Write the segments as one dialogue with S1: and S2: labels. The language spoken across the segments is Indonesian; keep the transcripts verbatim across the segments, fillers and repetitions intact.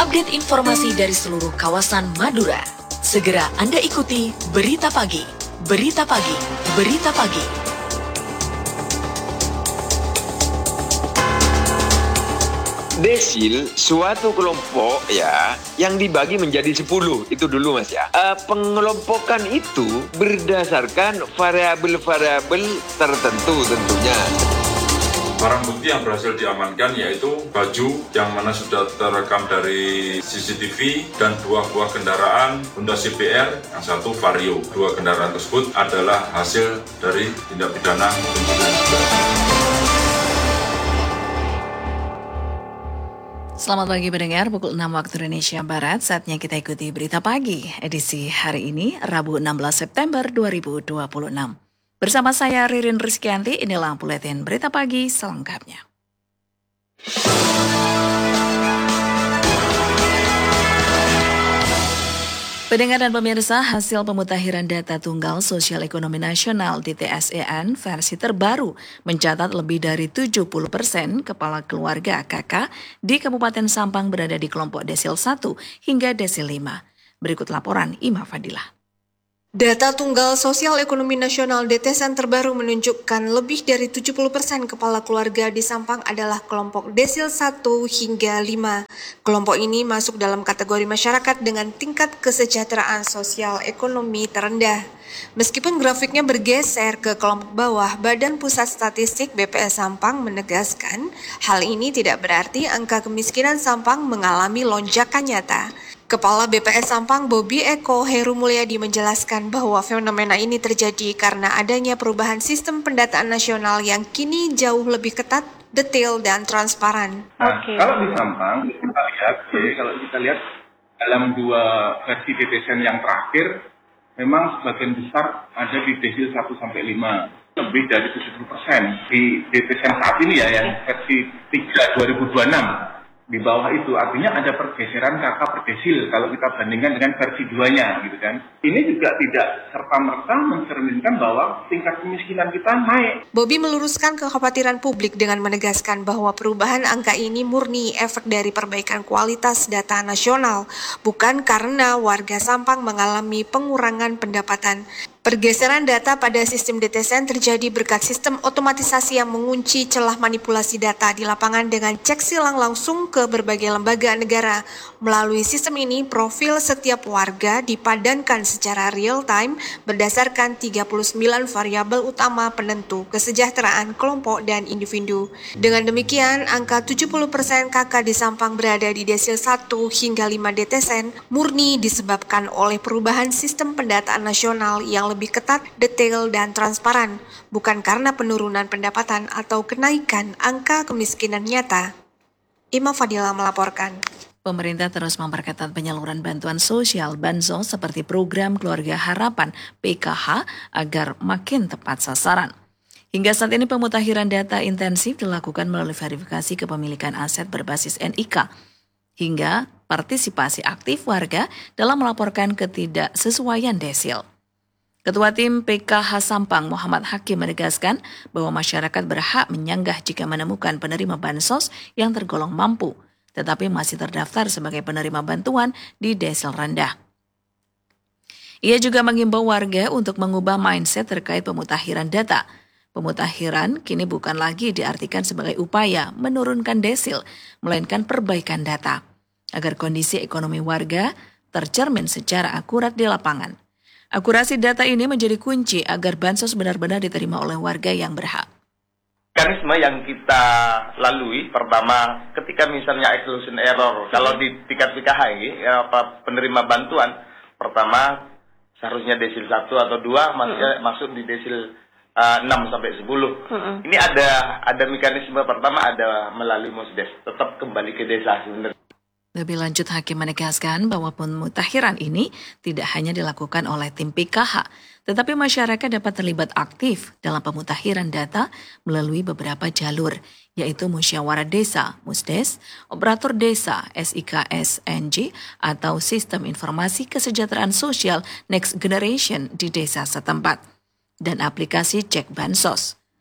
S1: Update informasi dari seluruh kawasan Madura. Segera Anda ikuti Berita Pagi. Berita Pagi. Berita Pagi.
S2: Desil suatu kelompok ya yang dibagi menjadi sepuluh, itu dulu Mas ya. Uh, pengelompokan itu berdasarkan variabel-variabel tertentu tentunya.
S3: Barang bukti yang berhasil diamankan yaitu baju yang mana sudah terekam dari C C T V dan dua buah kendaraan Honda C B R, yang satu Vario. Dua kendaraan tersebut adalah hasil dari tindak pidana pencurian juga.
S4: Selamat pagi pendengar, pukul enam waktu Indonesia Barat, saatnya kita ikuti Berita Pagi, edisi hari ini, Rabu enam belas September dua ribu dua puluh enam. Bersama saya Ririn Rizkyanti, inilah buletin Berita Pagi selengkapnya. Pendengar dan pemirsa, hasil pemutakhiran data Tunggal Sosial Ekonomi Nasional D T S E N versi terbaru mencatat lebih dari tujuh puluh persen kepala keluarga K K di Kabupaten Sampang berada di kelompok desil satu hingga desil lima. Berikut laporan Ima Fadilah.
S5: Data Tunggal Sosial Ekonomi Nasional D T S E N terbaru menunjukkan lebih dari tujuh puluh persen kepala keluarga di Sampang adalah kelompok desil satu hingga lima. Kelompok ini masuk dalam kategori masyarakat dengan tingkat kesejahteraan sosial ekonomi terendah. Meskipun grafiknya bergeser ke kelompok bawah, Badan Pusat Statistik B P S Sampang menegaskan hal ini tidak berarti angka kemiskinan Sampang mengalami lonjakan nyata. Kepala B P S Sampang Bobi Eko Heru Mulyadi menjelaskan bahwa fenomena ini terjadi karena adanya perubahan sistem pendataan nasional yang kini jauh lebih ketat, detail, dan transparan.
S6: Nah, okay. Kalau di Sampang, kita lihat, ya, kalau kita lihat dalam dua versi D T S E N yang terakhir, memang sebagian besar ada di desil satu sampai lima, lebih dari tujuh puluh persen. Di D T S E N saat ini ya, yang versi tiga dua ribu dua puluh enam. Di bawah itu artinya ada pergeseran K K per desil kalau kita bandingkan dengan versi duanya gitu kan. Ini juga tidak serta-merta mencerminkan bahwa tingkat kemiskinan kita naik.
S5: Bobi meluruskan kekhawatiran publik dengan menegaskan bahwa perubahan angka ini murni efek dari perbaikan kualitas data nasional, bukan karena warga Sampang mengalami pengurangan pendapatan. Pergeseran data pada sistem D T S E N terjadi berkat sistem otomatisasi yang mengunci celah manipulasi data di lapangan dengan cek silang langsung ke berbagai lembaga negara. Melalui sistem ini, profil setiap warga dipadankan secara real time berdasarkan tiga puluh sembilan variabel utama penentu kesejahteraan kelompok dan individu. Dengan demikian, angka tujuh puluh persen K K di Sampang berada di desil satu hingga lima D T S E N murni disebabkan oleh perubahan sistem pendataan nasional yang lebih ketat, detail, dan transparan, bukan karena penurunan pendapatan atau kenaikan angka kemiskinan nyata. Ima Fadilah melaporkan.
S4: Pemerintah terus memperketat penyaluran bantuan sosial bansos seperti program Keluarga Harapan P K H agar makin tepat sasaran. Hingga saat ini pemutakhiran data intensif dilakukan melalui verifikasi kepemilikan aset berbasis N I K hingga partisipasi aktif warga dalam melaporkan ketidaksesuaian desil. Ketua Tim P K H Sampang Muhammad Hakim menegaskan bahwa masyarakat berhak menyanggah jika menemukan penerima bansos yang tergolong mampu, tetapi masih terdaftar sebagai penerima bantuan di desil rendah. Ia juga mengimbau warga untuk mengubah mindset terkait pemutakhiran data. Pemutakhiran kini bukan lagi diartikan sebagai upaya menurunkan desil, melainkan perbaikan data, agar kondisi ekonomi warga tercermin secara akurat di lapangan. Akurasi data ini menjadi kunci agar bansos benar-benar diterima oleh warga yang berhak.
S7: Mekanisme yang kita lalui, pertama ketika misalnya exclusion error, kalau di tingkat P K H ini, apa, penerima bantuan, pertama seharusnya desil satu atau dua masuk, mm-hmm. masuk di desil uh, enam sampai sepuluh. Mm-hmm. Ini ada ada mekanisme pertama ada melalui Musdes, tetap kembali ke desa sebenarnya.
S4: Lebih lanjut, Hakim menegaskan bahwa pemutakhiran ini tidak hanya dilakukan oleh tim P K H, tetapi masyarakat dapat terlibat aktif dalam pemutakhiran data melalui beberapa jalur, yaitu musyawarah desa, Musdes, operator desa, S I K S N J, atau Sistem Informasi Kesejahteraan Sosial Next Generation di desa setempat, dan aplikasi Cek Bansos.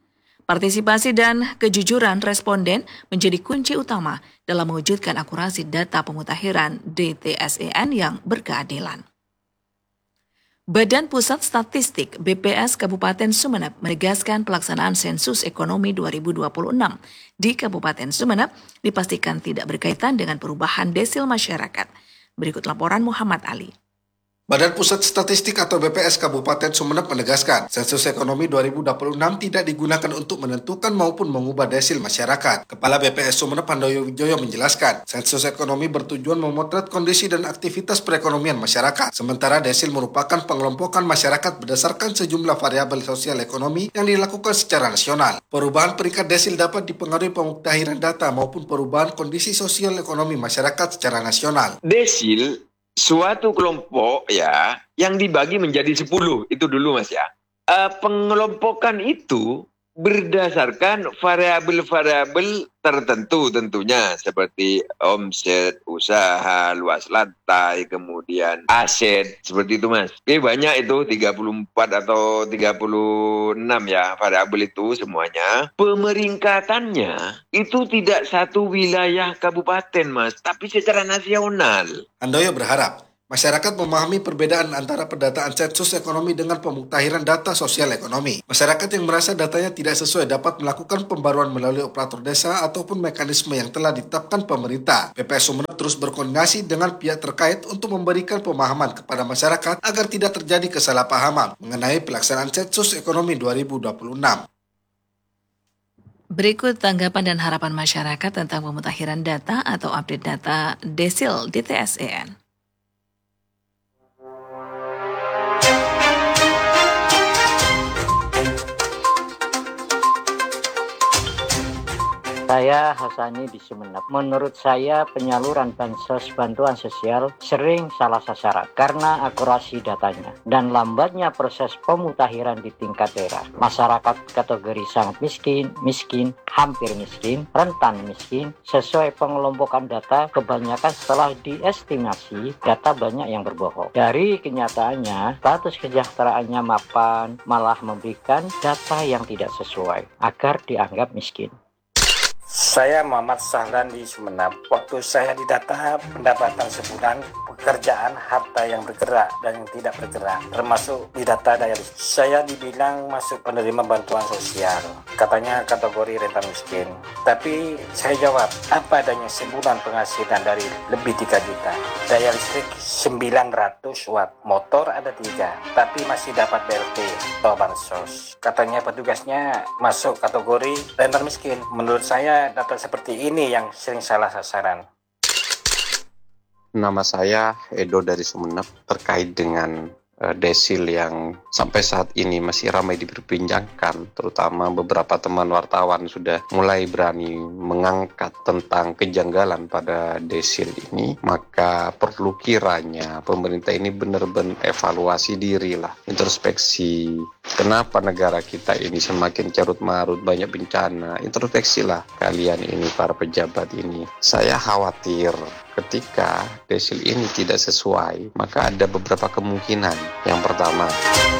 S4: Partisipasi dan kejujuran responden menjadi kunci utama dalam mewujudkan akurasi data pemutakhiran D T S E N yang berkeadilan. Badan Pusat Statistik B P S Kabupaten Sumeneb menegaskan pelaksanaan sensus ekonomi dua ribu dua puluh enam di Kabupaten Sumeneb dipastikan tidak berkaitan dengan perubahan desil masyarakat. Berikut laporan Muhammad Ali.
S8: Badan Pusat Statistik atau B P S Kabupaten Sumeneb menegaskan, sensus ekonomi dua ribu dua puluh enam tidak digunakan untuk menentukan maupun mengubah desil masyarakat. Kepala B P S Sumeneb Handoyo Wijoyo menjelaskan, sensus ekonomi bertujuan memotret kondisi dan aktivitas perekonomian masyarakat, sementara desil merupakan pengelompokan masyarakat berdasarkan sejumlah variabel sosial ekonomi yang dilakukan secara nasional. Perubahan peringkat desil dapat dipengaruhi pemuktahiran data maupun perubahan kondisi sosial ekonomi masyarakat secara nasional.
S2: Desil suatu kelompok ya yang dibagi menjadi sepuluh, itu dulu Mas ya. Uh, pengelompokan itu berdasarkan variabel-variabel tertentu tentunya, seperti omset, usaha, luas lantai, kemudian aset, seperti itu Mas. Oke, banyak itu, tiga puluh empat atau tiga puluh enam ya variabel itu semuanya. Pemeringkatannya itu tidak satu wilayah kabupaten Mas, tapi secara nasional.
S8: Handoyo berharap masyarakat memahami perbedaan antara pendataan sensus ekonomi dengan pemuktahiran data sosial ekonomi. Masyarakat yang merasa datanya tidak sesuai dapat melakukan pembaruan melalui operator desa ataupun mekanisme yang telah ditetapkan pemerintah. B P S Sumeneb terus berkoordinasi dengan pihak terkait untuk memberikan pemahaman kepada masyarakat agar tidak terjadi kesalahpahaman mengenai pelaksanaan sensus ekonomi dua ribu dua puluh enam.
S4: Berikut tanggapan dan harapan masyarakat tentang pemutakhiran data atau update data desil D T S E N.
S9: Saya Hasani di Sumeneb. Menurut saya penyaluran bansos bantuan sosial sering salah sasaran karena akurasi datanya dan lambatnya proses pemutakhiran di tingkat daerah. Masyarakat kategori sangat miskin, miskin, hampir miskin, rentan miskin, sesuai pengelompokan data kebanyakan setelah diestimasi data banyak yang berbohong. Dari kenyataannya status kesejahteraannya mapan, malah memberikan data yang tidak sesuai agar dianggap miskin.
S10: Saya Muhammad Sahlan di Sumeneb. Waktu saya didata pendapatan sebulan, pekerjaan, harta yang bergerak dan yang tidak bergerak, termasuk di data dialis. Saya dibilang masuk penerima bantuan sosial, katanya kategori rentan miskin. Tapi saya jawab, apa adanya sebulan penghasilan dari lebih tiga juta. Daya listrik sembilan ratus watt, motor ada tiga, tapi masih dapat B L T atau bansos. Katanya petugasnya masuk kategori rentan miskin. Menurut saya data seperti ini yang sering salah sasaran.
S11: Nama saya Edo dari Sumeneb. Terkait dengan uh, desil yang sampai saat ini masih ramai diperbincangkan, terutama beberapa teman wartawan sudah mulai berani mengangkat tentang kejanggalan pada desil ini, maka perlu kiranya pemerintah ini benar-benar evaluasi diri lah, introspeksi. Kenapa negara kita ini semakin carut-marut, banyak bencana? Introspeksi lah kalian ini, para pejabat ini. Saya khawatir ketika desil ini tidak sesuai, maka ada beberapa kemungkinan. Yang pertama,